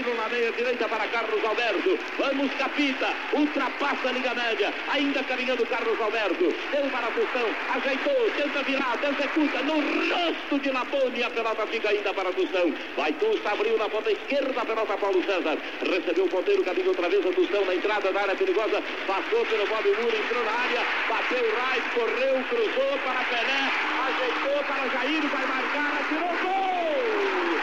Tocou na meia direita para Carlos Alberto. Vamos, Capita. Ultrapassa a linha média. Ainda caminhando Carlos Alberto. Deu para a Tostão. Ajeitou. Tenta virar. Executa. No rosto de Lapone. A pelota fica ainda para a Tostão. Vai Tusta. Abriu na ponta esquerda. A pelota Paulo César. Recebeu o ponteiro. Caminho outra vez a Tostão na entrada da área perigosa. Passou pelo Bob Muro. Entrou na área. Bateu o Rais. Correu. Cruzou para Pelé. Ajeitou para Jair. Vai marcar. Atirou. Gol!